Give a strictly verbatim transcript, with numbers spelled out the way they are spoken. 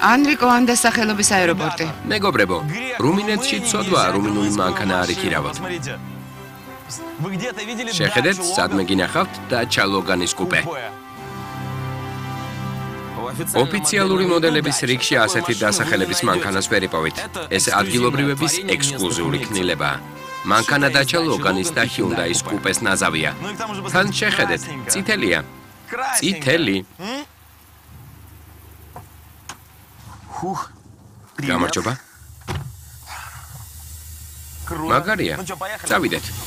ანრიკო ანდა სახელობის აეროპორტი. მეგობრებო, რუმინეთში ცოდვა რუმინული მანქანა არ იქირავოთ. შეხედეთ, სადმე გინახავთ Dacia Logan-ის კუპე. ოფიციალური მოდელების რიგში ასეთი დასახელების მანქანას ვერ იპოვით. ეს ადგილობრივების ექსკლუზიური ქმნილებაა. მანქანა Dacia Logan-ის და Hyundai-ის კუპეს ნაზავია. თან შეხედეთ, წითელია. წითელი. გამარჯობა. მაგარია. წავიდეთ.